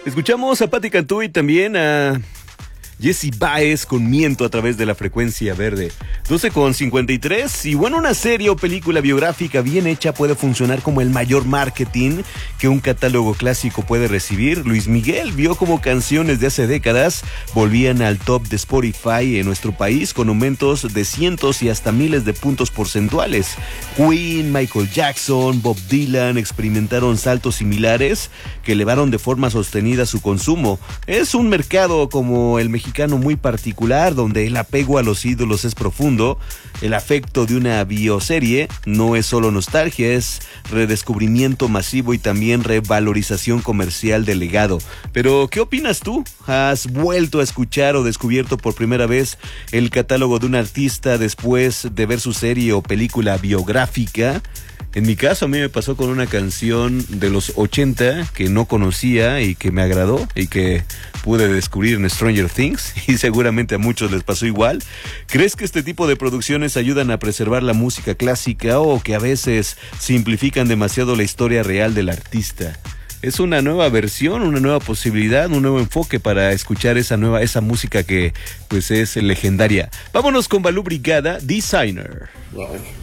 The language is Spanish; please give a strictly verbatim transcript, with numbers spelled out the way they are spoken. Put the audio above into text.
Escuchamos a Patti Cantú y también a Jessie Baez con Miento a través de la frecuencia verde. doce con cincuenta y tres. Y bueno, una serie o película biográfica bien hecha puede funcionar como el mayor marketing que un catálogo clásico puede recibir. Luis Miguel vio como canciones de hace décadas volvían al top de Spotify en nuestro país con aumentos de cientos y hasta miles de puntos porcentuales. Queen, Michael Jackson, Bob Dylan experimentaron saltos similares que elevaron de forma sostenida su consumo. Es un mercado como el mexicano muy particular, donde el apego a los ídolos es profundo. El afecto de una bioserie no es solo nostalgia, es redescubrimiento masivo y también revalorización comercial del legado. Pero, ¿qué opinas tú? ¿Has vuelto a escuchar o descubierto por primera vez el catálogo de un artista después de ver su serie o película biográfica? En mi caso, a mí me pasó con una canción de los ochenta que no conocía y que me agradó y que pude descubrir en Stranger Things, y seguramente a muchos les pasó igual. ¿Crees que este tipo de producciones ayudan a preservar la música clásica o que a veces simplifican demasiado la historia real del artista? Es una nueva versión, una nueva posibilidad, un nuevo enfoque para escuchar esa nueva, esa música que pues es legendaria. Vámonos con Balú Brigada, Designer. Wow.